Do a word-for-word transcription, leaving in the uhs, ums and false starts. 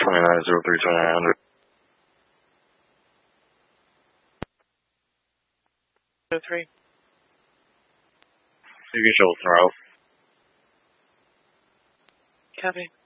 twenty-nine zero three twenty-nine hundred. zero three. You can show us route. Copy.